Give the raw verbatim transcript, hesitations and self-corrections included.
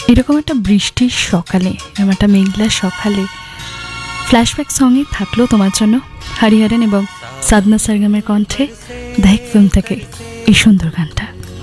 এরকম একটা বৃষ্টির সকালে, এরকম একটা মেঘলা সকালে ফ্ল্যাশব্যাক সঙ্গে থাকলো তোমার জন্য হরিহরন এবং সাধনা সরগমের কণ্ঠে দেখ ফিল্ম থেকে এই সুন্দর গানটা।